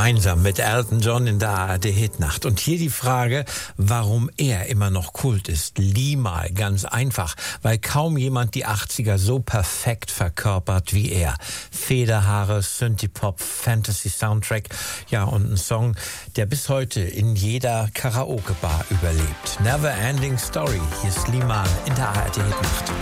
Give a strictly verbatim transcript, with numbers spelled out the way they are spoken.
gemeinsam mit Elton John in der A R D-Hitnacht. Und hier die Frage, warum er immer noch Kult ist. Limahl, ganz einfach, weil kaum jemand die achtziger so perfekt verkörpert wie er. Federhaare, Synthie-Pop, Fantasy-Soundtrack, ja, und ein Song, der bis heute in jeder Karaoke-Bar überlebt. Never Ending Story, hier ist Limahl in der A R D-Hitnacht.